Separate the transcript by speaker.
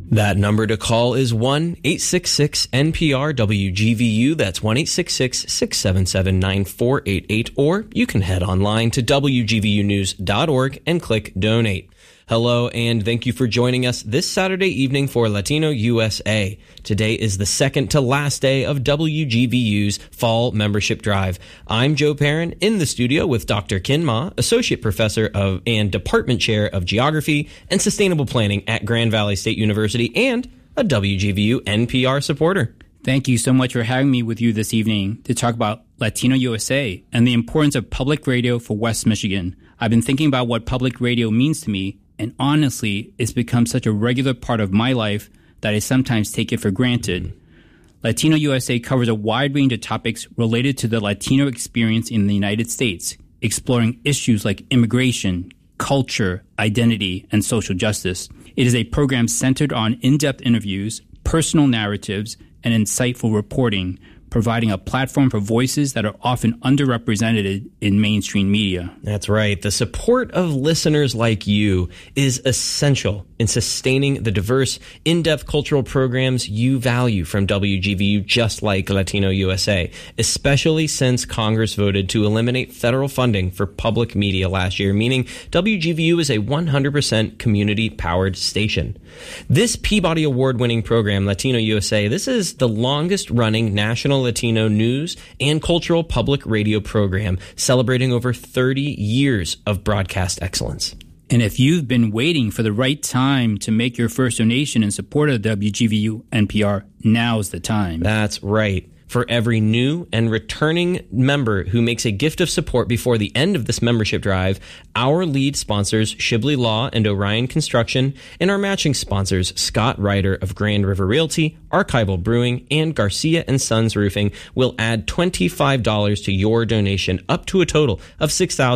Speaker 1: That number to call is 1-866-NPR-WGVU. That's 1-866-677-9488. Or you can head online to WGVUnews.org and click Donate. Hello, and thank you for joining us this Saturday evening for Latino USA. Today is the second to last day of WGVU's Fall Membership Drive. I'm Joe Perrin in the studio with Dr. Kin Ma, Associate Professor and Department Chair of Geography and Sustainable Planning at Grand Valley State University and a WGVU NPR supporter.
Speaker 2: Thank you so much for having me with you this evening to talk about Latino USA and the importance of public radio for West Michigan. I've been thinking about what public radio means to me, and honestly, it's become such a regular part of my life that I sometimes take it for granted. Latino USA covers a wide range of topics related to the Latino experience in the United States, exploring issues like immigration, culture, identity, and social justice. It is a program centered on in-depth interviews, personal narratives, and insightful reporting, providing a platform for voices that are often underrepresented in mainstream media.
Speaker 1: That's right. The support of listeners like you is essential in sustaining the diverse, in-depth cultural programs you value from WGVU, just like Latino USA, especially since Congress voted to eliminate federal funding for public media last year, meaning WGVU is a 100% community-powered station. This Peabody Award-winning program, Latino USA, this is the longest-running national Latino news and cultural public radio program, celebrating over 30 years of broadcast excellence.
Speaker 2: And if you've been waiting for the right time to make your first donation in support of WGVU NPR, now's the time.
Speaker 1: That's right. For every new and returning member who makes a gift of support before the end of this membership drive, our lead sponsors, Shibley Law and Orion Construction, and our matching sponsors, Scott Ryder of Grand River Realty, Archival Brewing, and Garcia & Sons Roofing, will add $25 to your donation, up to a total of $6,000.